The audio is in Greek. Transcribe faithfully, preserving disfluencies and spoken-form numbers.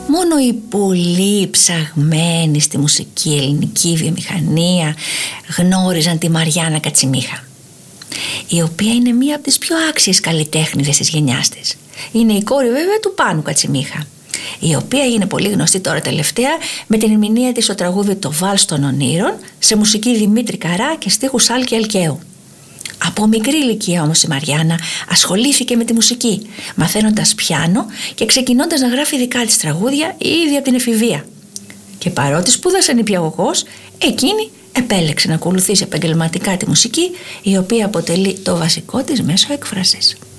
Μόνο οι πολύ ψαγμένοι στη μουσική ελληνική βιομηχανία γνώριζαν τη Μαριάννα Κατσιμίχα, η οποία είναι μία από τις πιο άξιες καλλιτέχνηδες της γενιάς της. Είναι η κόρη βέβαια του Πάνου Κατσιμίχα, η οποία είναι πολύ γνωστή τώρα τελευταία με την ερμηνεία της στο τραγούδι «Το Βάλς των Ονείρων» σε μουσική Δημήτρη Καρά και στίχους Σάλκη Αλκαίου. Από μικρή ηλικία όμως η Μαριάννα ασχολήθηκε με τη μουσική, μαθαίνοντας πιάνο και ξεκινώντας να γράφει δικά της τραγούδια ήδη από την εφηβεία. Και παρότι σπούδασε νηπιαγωγός, εκείνη επέλεξε να ακολουθήσει επαγγελματικά τη μουσική, η οποία αποτελεί το βασικό της μέσο έκφρασης.